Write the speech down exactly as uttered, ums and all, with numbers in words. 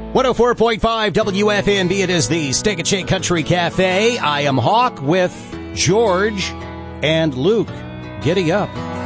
one oh four point five W F N B. It is the Steak and Shake Country Cafe. I am Hawk with George and Luke. Giddy up.